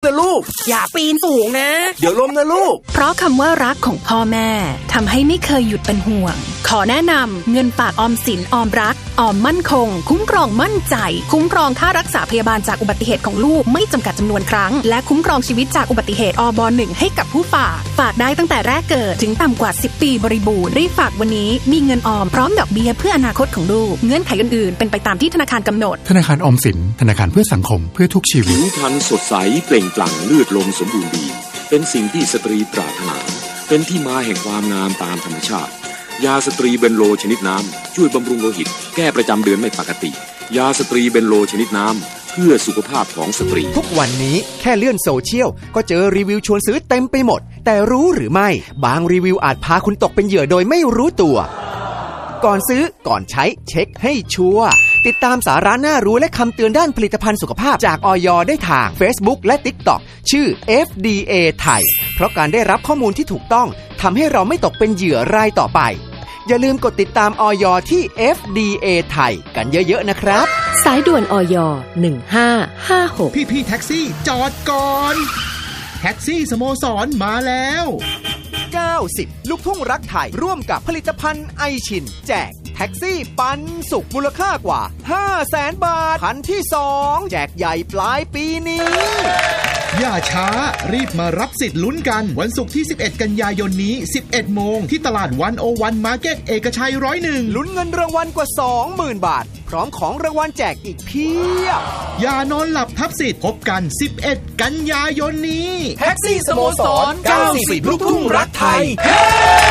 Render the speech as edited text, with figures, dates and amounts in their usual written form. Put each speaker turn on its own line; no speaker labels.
นะลูก
อย่าปีนสูงนะ
เดี๋ยวล้มนะลูก
เพราะคำว่ารักของพ่อแม่ทำให้ไม่เคยหยุดเป็นห่วงขอแนะนำเงินฝากออมสินออมรักออมมั่นคงคุ้มครองมั่นใจคุ้มครองค่ารักษาพยาบาลจากอุบัติเหตุของลูกไม่จำกัดจำนวนครั้งและคุ้มครองชีวิตจากอุบัติเหตุอบ.1 ให้กับผู้ฝากได้ตั้งแต่แรกเกิดถึงต่ำกว่า10ปีบริบูรณ์รีบฝากวันนี้มีเงินออมพร้อมดอกเบี้ยเพื่ออนาคตของลูกเงื่อนไขอื่นๆเป็นไปตามที่ธนาคารกำหนด
ธนาคารออมสินธนาคารเพื่อสังคมเพื่อทุกชีวิต
ผิวพรรณสดใสเปล่งปลั่งเลือดลมสมบูรณ์ดีเป็นสิ่งที่สตรีปรารถนาเป็นที่มาแห่งความงามตามธรรมชาติยาสตรีเบนโลชนิดน้ำช่วยบำรุงโลหิตแก้ประจำเดือนไม่ปกติยาสตรีเบนโลชนิดน้ำเพื่อสุขภาพของสตรี
ทุกวันนี้แค่เลื่อนโซเชียลก็เจอรีวิวชวนซื้อเต็มไปหมดแต่รู้หรือไม่บางรีวิวอาจพาคุณตกเป็นเหยื่อโดยไม่รู้ตัวก่อนซื้อก่อนใช้เช็คให้ชัวร์ติดตามสาระน่ารู้และคำเตือนด้านผลิตภัณฑ์สุขภาพจากอย.ได้ทาง Facebook และ TikTok ชื่อ FDA ไทยเพราะการได้รับข้อมูลที่ถูกต้องทำให้เราไม่ตกเป็นเหยื่อรายต่อไปอย่าลืมกดติดตามอย.ที่ FDA ไทยกันเยอะๆนะครับ
สายด่วนอย 1556
พี่แท็กซี่จอดก่อนแท็กซี่สโมสรมาแล้ว
90ลูกทุ่งรักไทยร่วมกับผลิตภัณฑ์ไอชินแจกแท็กซี่ปันสุขมูลค่ากว่า 500,000 บาทคันที่2แจกใหญ่ปลายปีนี้
อย่าช้ารีบมารับสิทธิ์ลุ้นกันวันศุกร์ที่11กันยายนนี้ 11 โมงที่ตลาด101 Market เอกชัย 101
ลุ้นเงินรางวัลกว่า 20,000 บาทพร้อมของรางวัลแจกอีกเพียบ
อย่านอนหลับทับสิทธิ์พบกัน11กันยายนนี้
แท็กซี่สโมสร90ลูกทุ่งรักไทย